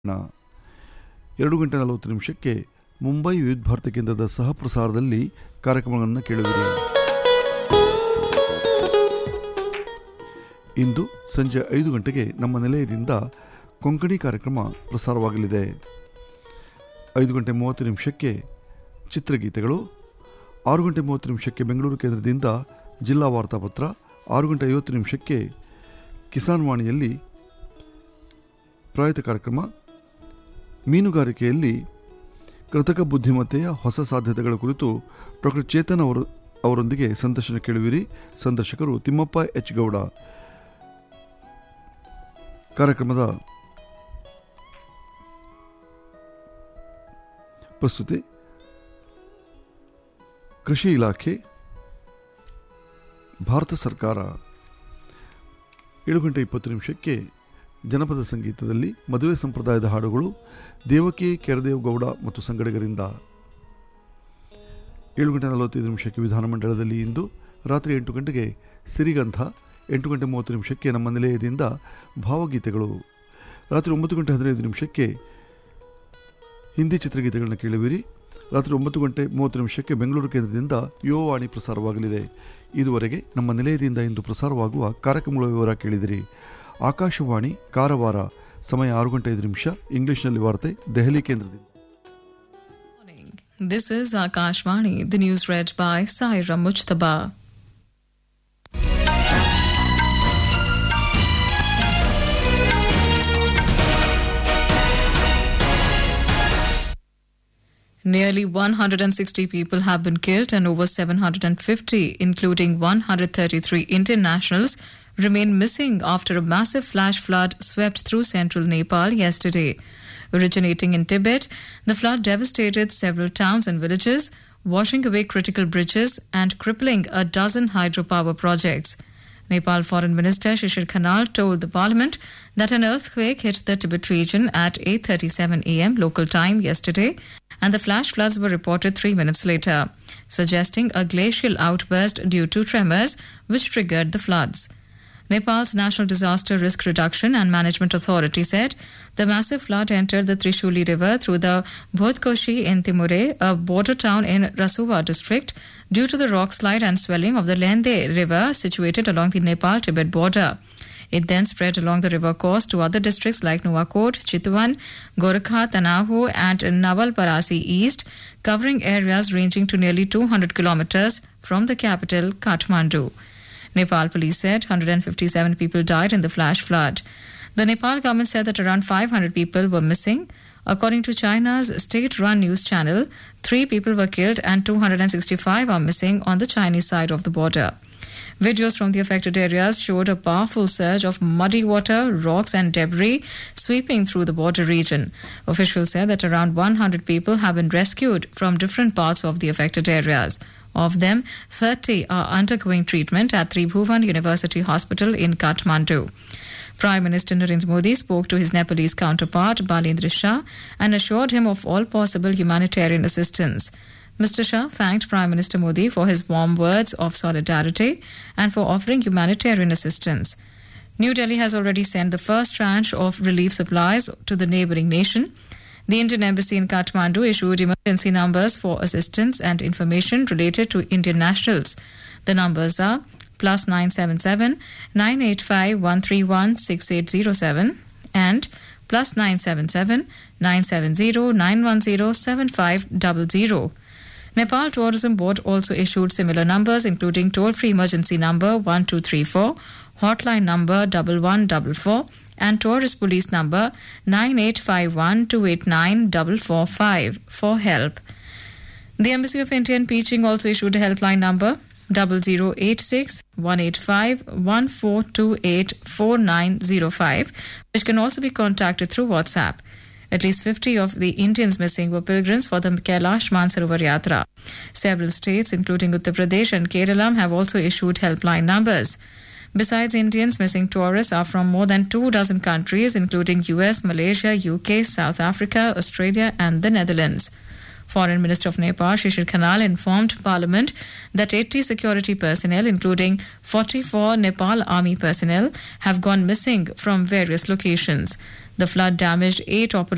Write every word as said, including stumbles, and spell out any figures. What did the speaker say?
ಎರಡು ಗಂಟೆ ನಲವತ್ತು ನಿಮಿಷಕ್ಕೆ ಮುಂಬೈ ವಿವಿಧ ಭಾರತಿ ಕೇಂದ್ರದ ಸಹ ಪ್ರಸಾರದಲ್ಲಿ ಕಾರ್ಯಕ್ರಮಗಳನ್ನು ಕೇಳುವಿರಿ. ಇಂದು ಸಂಜೆ ಐದು ಗಂಟೆಗೆ ನಮ್ಮ ನಿಲಯದಿಂದ ಕೊಂಕಣಿ ಕಾರ್ಯಕ್ರಮ ಪ್ರಸಾರವಾಗಲಿದೆ. ಐದು ಗಂಟೆ ಮೂವತ್ತು ನಿಮಿಷಕ್ಕೆ ಚಿತ್ರಗೀತೆಗಳು, ಆರು ಗಂಟೆ ಮೂವತ್ತು ನಿಮಿಷಕ್ಕೆ ಬೆಂಗಳೂರು ಕೇಂದ್ರದಿಂದ ಜಿಲ್ಲಾ ವಾರ್ತಾಪತ್ರ, ಆರು ಗಂಟೆ ಐವತ್ತು ನಿಮಿಷಕ್ಕೆ ಕಿಸಾನ್ ವಾಣಿಯಲ್ಲಿ ಪ್ರಾಯೋಜಿತ ಕಾರ್ಯಕ್ರಮ ಮೀನುಗಾರಿಕೆಯಲ್ಲಿ ಕೃತಕ ಬುದ್ಧಿಮತ್ತೆಯ ಹೊಸ ಸಾಧ್ಯತೆಗಳ ಕುರಿತು ಡಾಕ್ಟರ್ ಚೇತನ್ ಅವರು ಅವರೊಂದಿಗೆ ಸಂದರ್ಶನ ಕೇಳುವಿರಿ. ಸಂದರ್ಶಕರು ತಿಮ್ಮಪ್ಪ ಎಚ್ ಗೌಡ. ಕಾರ್ಯಕ್ರಮದ ಪ್ರಸ್ತುತಿ ಕೃಷಿ ಇಲಾಖೆ, ಭಾರತ ಸರ್ಕಾರ. ಏಳು ಗಂಟೆ ಇಪ್ಪತ್ತು ನಿಮಿಷಕ್ಕೆ ಜನಪದ ಸಂಗೀತದಲ್ಲಿ ಮದುವೆ ಸಂಪ್ರದಾಯದ ಹಾಡುಗಳು ದೇವಕಿ ಕೆರದೇವ್ ಗೌಡ ಮತ್ತು ಸಂಗಡಿಗರಿಂದ. ಏಳು ಗಂಟೆ ನಲವತ್ತೈದು ನಿಮಿಷಕ್ಕೆ ವಿಧಾನಮಂಡಲದಲ್ಲಿ ಇಂದು. ರಾತ್ರಿ ಎಂಟು ಗಂಟೆಗೆ ಸಿರಿಗಂಧ. ಎಂಟು ಗಂಟೆ ಮೂವತ್ತು ನಿಮಿಷಕ್ಕೆ ನಮ್ಮ ನಿಲಯದಿಂದ ಭಾವಗೀತೆಗಳು. ರಾತ್ರಿ ಒಂಬತ್ತು ಗಂಟೆ ಹದಿನೈದು ನಿಮಿಷಕ್ಕೆ ಹಿಂದಿ ಚಿತ್ರಗೀತೆಗಳನ್ನು ಕೇಳುವಿರಿ. ರಾತ್ರಿ ಒಂಬತ್ತು ಗಂಟೆ ಮೂವತ್ತು ನಿಮಿಷಕ್ಕೆ ಬೆಂಗಳೂರು ಕೇಂದ್ರದಿಂದ ಯುವವಾಣಿ ಪ್ರಸಾರವಾಗಲಿದೆ. ಇದುವರೆಗೆ ನಮ್ಮ ನಿಲಯದಿಂದ ಇಂದು ಪ್ರಸಾರವಾಗುವ ಕಾರ್ಯಕ್ರಮಗಳ ವಿವರ ಕೇಳಿದಿರಿ. ಆಕಾಶವಾಣಿ ಕಾರವಾರ, ಸಮಯ ಆರು ಗಂಟೆ ಐದು ನಿಮಿಷ. ಇಂಗ್ಲಿಷ್ನಲ್ಲಿ ವಾರ್ತೆ ದೆಹಲಿ ಕೇಂದ್ರದಿಂದ. This is Akashvani, the news read by Saira Mujtaba. Nearly one hundred sixty people have been killed and over seven hundred fifty, including one hundred thirty-three Indian nationals, remain missing after a massive flash flood swept through central Nepal yesterday. Originating in Tibet, the flood devastated several towns and villages, washing away critical bridges and crippling a dozen hydropower projects. Nepal Foreign Minister Shishir Khanal told the parliament that an earthquake hit the Tibet region at eight thirty-seven a.m. local time yesterday, and the flash floods were reported three minutes later, suggesting a glacial outburst due to tremors which triggered the floods. Nepal's National Disaster Risk Reduction and Management Authority said the massive flood entered the Trishuli River through the Bhodkoshi in Timure, a border town in Rasuwa district, due to the rock slide and swelling of the Lende River situated along the Nepal-Tibet border. It then spread along the river course to other districts like Nuwakot, Chitwan, Gorakha, Tanahu and Nawalparasi East, covering areas ranging to nearly two hundred kilometers from the capital, Kathmandu. Nepal police said one hundred fifty-seven people died in the flash flood. The Nepal government said that around five hundred people were missing. According to China's state-run news channel, three people were killed and two hundred sixty-five are missing on the Chinese side of the border. Videos from the affected areas showed a powerful surge of muddy water, rocks and debris sweeping through the border region. Officials said that around one hundred people have been rescued from different parts of the affected areas. Of them, thirty are undergoing treatment at Tribhuvan University Hospital in Kathmandu. Prime Minister Narendra Modi spoke to his Nepalese counterpart Balendra Shah and assured him of all possible humanitarian assistance. Mister Shah thanked Prime Minister Modi for his warm words of solidarity and for offering humanitarian assistance. New Delhi has already sent the first tranche of relief supplies to the neighbouring nation. The Indian Embassy in Kathmandu issued emergency numbers for assistance and information related to Indian nationals. The numbers are plus nine seven seven, nine eight five, one three one, six eight zero seven and plus nine seven seven, nine seven zero, nine one zero, seven five zero zero. Nepal Tourism Board also issued similar numbers, including toll-free emergency number one two three four, hotline number one one four four, and tourist police number nine eight five one, two eight nine, four four five for help. The Embassy of India in Beijing also issued a helpline number zero zero eight six, one eight five, one four two eight, four nine zero five, which can also be contacted through WhatsApp. At least fifty of the Indians missing were pilgrims for the Kailash Mansarovar Yatra. Several states, including Uttar Pradesh and Kerala, have also issued helpline numbers. Besides Indians, missing tourists are from more than two dozen countries, including U S, Malaysia, U K, South Africa, Australia and the Netherlands. Foreign Minister of Nepal, Shishir Khanal, informed Parliament that eighty security personnel, including forty-four Nepal Army personnel, have gone missing from various locations. The flood damaged eight operations